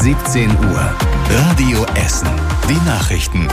17 Uhr. Radio Essen. Die Nachrichten.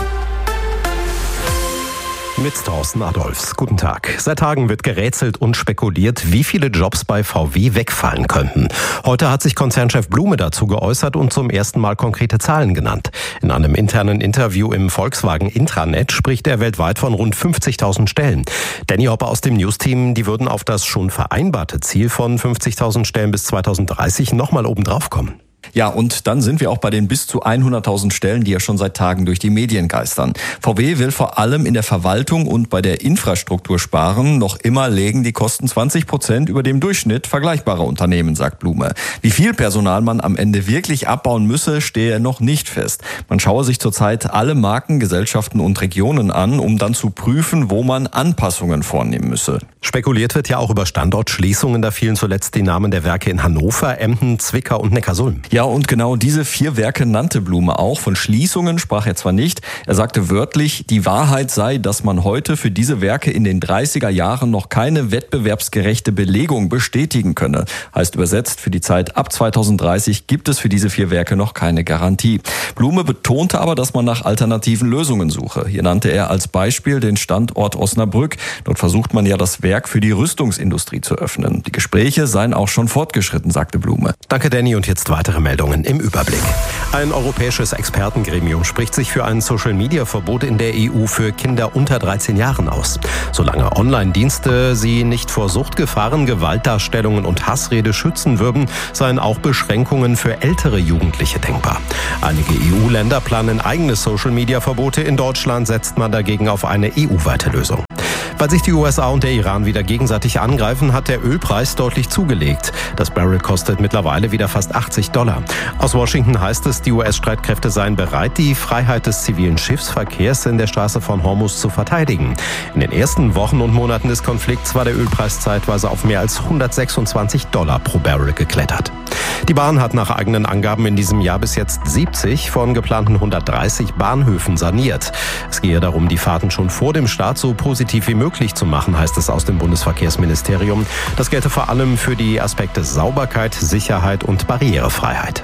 Mit Thorsten Adolfs. Guten Tag. Seit Tagen wird gerätselt und spekuliert, wie viele Jobs bei VW wegfallen könnten. Heute hat sich Konzernchef Blume dazu geäußert und zum ersten Mal konkrete Zahlen genannt. In einem internen Interview im Volkswagen Intranet spricht er weltweit von rund 50.000 Stellen. Danny Hoppe aus dem News-Team, die würden auf das schon vereinbarte Ziel von 50.000 Stellen bis 2030 nochmal obendrauf kommen. Ja, und dann sind wir auch bei den bis zu 100.000 Stellen, die ja schon seit Tagen durch die Medien geistern. VW will vor allem in der Verwaltung und bei der Infrastruktur sparen. Noch immer legen die Kosten 20% über dem Durchschnitt vergleichbarer Unternehmen, sagt Blume. Wie viel Personal man am Ende wirklich abbauen müsse, stehe noch nicht fest. Man schaue sich zurzeit alle Marken, Gesellschaften und Regionen an, um dann zu prüfen, wo man Anpassungen vornehmen müsse. Spekuliert wird ja auch über Standortschließungen. Da fielen zuletzt die Namen der Werke in Hannover, Emden, Zwickau und Neckarsulm. Ja, und genau diese 4 Werke nannte Blume auch. Von Schließungen sprach er zwar nicht. Er sagte wörtlich, die Wahrheit sei, dass man heute für diese Werke in den 30er Jahren noch keine wettbewerbsgerechte Belegung bestätigen könne. Heißt übersetzt, für die Zeit ab 2030 gibt es für diese 4 Werke noch keine Garantie. Blume betonte aber, dass man nach alternativen Lösungen suche. Hier nannte er als Beispiel den Standort Osnabrück. Dort versucht man ja, das Werk für die Rüstungsindustrie zu öffnen. Die Gespräche seien auch schon fortgeschritten, sagte Blume. Danke, Danny. Und jetzt weitere Meldungen im Überblick. Ein europäisches Expertengremium spricht sich für ein Social-Media-Verbot in der EU für Kinder unter 13 Jahren aus. Solange Online-Dienste sie nicht vor Suchtgefahren, Gewaltdarstellungen und Hassrede schützen würden, seien auch Beschränkungen für ältere Jugendliche denkbar. Einige EU-Länder planen eigene Social-Media-Verbote. In Deutschland setzt man dagegen auf eine EU-weite Lösung. Weil sich die USA und der Iran wieder gegenseitig angreifen, hat der Ölpreis deutlich zugelegt. Das Barrel kostet mittlerweile wieder fast $80. Aus Washington heißt es, die US-Streitkräfte seien bereit, die Freiheit des zivilen Schiffsverkehrs in der Straße von Hormuz zu verteidigen. In den ersten Wochen und Monaten des Konflikts war der Ölpreis zeitweise auf mehr als $126 pro Barrel geklettert. Die Bahn hat nach eigenen Angaben in diesem Jahr bis jetzt 70 von geplanten 130 Bahnhöfen saniert. Es gehe darum, die Fahrten schon vor dem Start so positiv wie möglich zu machen, heißt es aus dem Bundesverkehrsministerium. Das gelte vor allem für die Aspekte Sauberkeit, Sicherheit und Barrierefreiheit.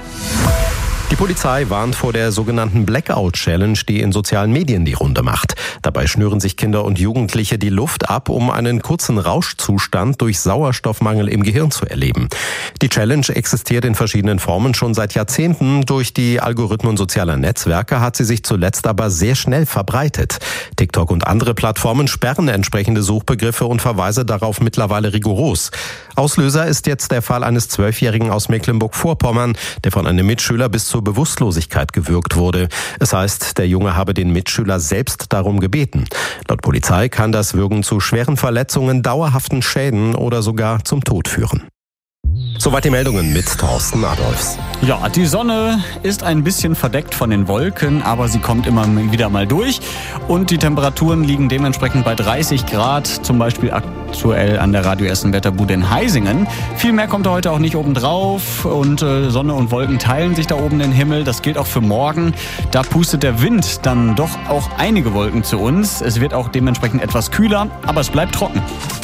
Die Polizei warnt vor der sogenannten Blackout-Challenge, die in sozialen Medien die Runde macht. Dabei schnüren sich Kinder und Jugendliche die Luft ab, um einen kurzen Rauschzustand durch Sauerstoffmangel im Gehirn zu erleben. Die Challenge existiert in verschiedenen Formen schon seit Jahrzehnten. Durch die Algorithmen sozialer Netzwerke hat sie sich zuletzt aber sehr schnell verbreitet. TikTok und andere Plattformen sperren entsprechende Suchbegriffe und Verweise darauf mittlerweile rigoros. Auslöser ist jetzt der Fall eines 12-Jährigen aus Mecklenburg-Vorpommern, der von einem Mitschüler bis zur Bewusstlosigkeit gewürgt wurde. Es heißt, der Junge habe den Mitschüler selbst darum gebeten. Laut Polizei kann das Würgen zu schweren Verletzungen, dauerhaften Schäden oder sogar zum Tod führen. Soweit die Meldungen mit Thorsten Adolfs. Ja, die Sonne ist ein bisschen verdeckt von den Wolken, aber sie kommt immer wieder mal durch. Und die Temperaturen liegen dementsprechend bei 30 Grad, zum Beispiel aktuell an der Radio Essen Wetterbude in Heisingen. Viel mehr kommt da heute auch nicht oben drauf und Sonne und Wolken teilen sich da oben den Himmel. Das gilt auch für morgen. Da pustet der Wind dann doch auch einige Wolken zu uns. Es wird auch dementsprechend etwas kühler, aber es bleibt trocken.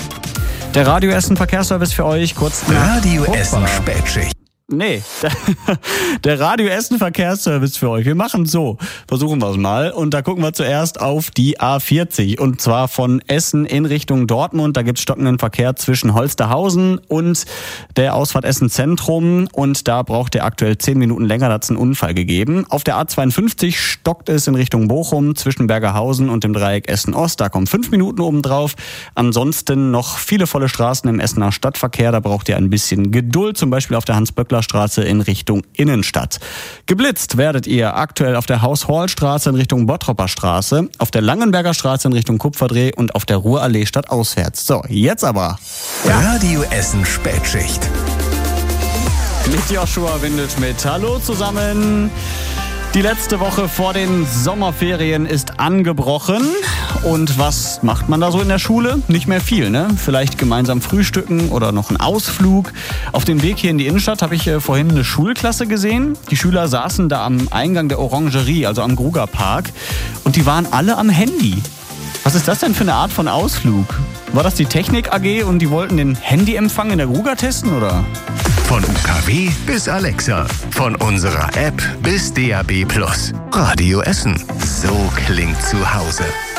Der Radio Essen Verkehrsservice für euch kurz nach Radio Essen Spätschicht. Nee, der Radio Essen Verkehrsservice für euch. Wir machen so, versuchen wir es mal. Und da gucken wir zuerst auf die A40. Und zwar von Essen in Richtung Dortmund. Da gibt es stockenden Verkehr zwischen Holsterhausen und der Ausfahrt Essen Zentrum. Und da braucht ihr aktuell 10 Minuten länger. Da hat es einen Unfall gegeben. Auf der A52 stockt es in Richtung Bochum zwischen Bergerhausen und dem Dreieck Essen Ost. Da kommen 5 Minuten obendrauf. Ansonsten noch viele volle Straßen im Essener Stadtverkehr. Da braucht ihr ein bisschen Geduld. Zum Beispiel auf der Hans-Böckler Straße in Richtung Innenstadt. Geblitzt werdet ihr aktuell auf der Haus-Horl-Straße in Richtung Bottropper Straße, auf der Langenberger Straße in Richtung Kupferdreh und auf der Ruhrallee stadtauswärts. So, jetzt aber. Radio Essen Spätschicht. Mit Joshua Windelschmidt. Hallo zusammen. Die letzte Woche vor den Sommerferien ist angebrochen. Und was macht man da so in der Schule? Nicht mehr viel, ne? Vielleicht gemeinsam frühstücken oder noch einen Ausflug. Auf dem Weg hier in die Innenstadt habe ich vorhin eine Schulklasse gesehen. Die Schüler saßen da am Eingang der Orangerie, also am Gruger Park. Und die waren alle am Handy. Was ist das denn für eine Art von Ausflug? War das die Technik AG und die wollten den Handyempfang in der Gruga testen, oder? Von UKW bis Alexa, von unserer App bis DAB+. Radio Essen. So klingt zu Hause.